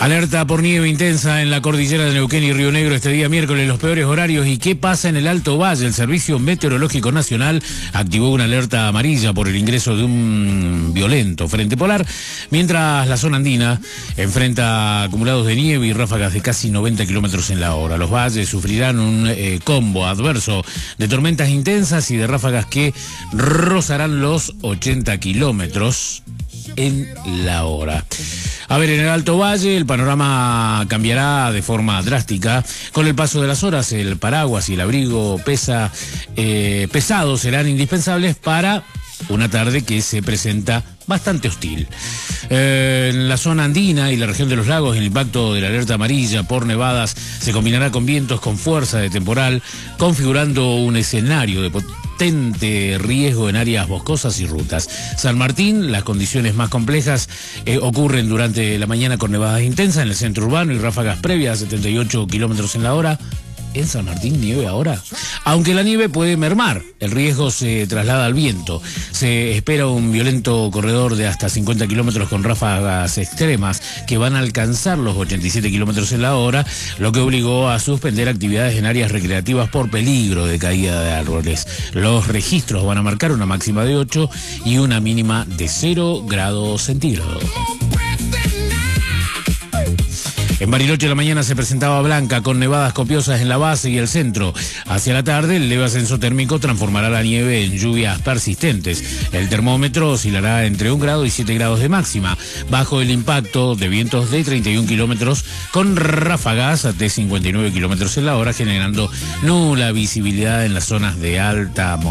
Alerta por nieve intensa en la cordillera de Neuquén y Río Negro este día miércoles, los peores horarios. ¿Y qué pasa en el Alto Valle? El Servicio Meteorológico Nacional activó una alerta amarilla por el ingreso de un violento frente polar, mientras la zona andina enfrenta acumulados de nieve y ráfagas de casi 90 kilómetros en la hora. Los valles sufrirán un combo adverso de tormentas intensas y de ráfagas que rozarán los 80 kilómetros en la hora. A ver, en el Alto Valle el panorama cambiará de forma drástica. Con el paso de las horas, el paraguas y el abrigo pesado serán indispensables para una tarde que se presenta bastante hostil. En la zona andina y la región de los lagos, el impacto de la alerta amarilla por nevadas se combinará con vientos con fuerza de temporal, configurando un escenario de potente riesgo en áreas boscosas y rutas. San Martín, las condiciones más complejas ocurren durante la mañana con nevadas intensas en el centro urbano y ráfagas previas a 78 kilómetros en la hora. En San Martín nieve ahora. Aunque la nieve puede mermar, el riesgo se traslada al viento. Se espera un violento corredor de hasta 50 kilómetros con ráfagas extremas que van a alcanzar los 87 kilómetros en la hora, lo que obligó a suspender actividades en áreas recreativas por peligro de caída de árboles. Los registros van a marcar una máxima de 8 y una mínima de 0 grados centígrados. En Bariloche la mañana se presentaba blanca con nevadas copiosas en la base y el centro. Hacia la tarde el leve ascenso térmico transformará la nieve en lluvias persistentes. El termómetro oscilará entre 1 grado y 7 grados de máxima, bajo el impacto de vientos de 31 kilómetros con ráfagas de 59 kilómetros en la hora, generando nula visibilidad en las zonas de alta montaña.